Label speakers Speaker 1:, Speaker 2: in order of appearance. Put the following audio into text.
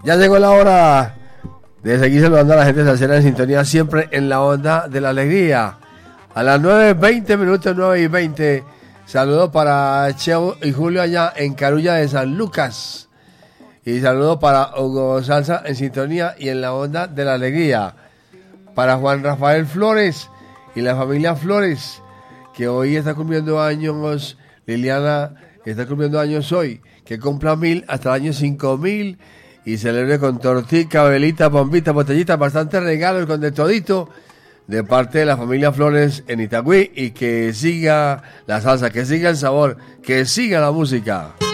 Speaker 1: Ya llegó la hora de seguir saludando a la gente salsera en sintonía, siempre en la onda de la alegría. A las 9:20 minutos, 9:20. Saludo para Cheo y Julio allá en Carulla de San Lucas. Y saludo para Hugo Salsa en sintonía y en la onda de la alegría. Para Juan Rafael Flores y la familia Flores, que hoy está cumpliendo años. Liliana está cumpliendo años hoy. Que cumpla 1000 hasta el año 5000 y celebre con tortica, velita, bombita, botellita, bastante regalos con de todito de parte de la familia Flores en Itagüí, y que siga la salsa, que siga el sabor, que siga la música.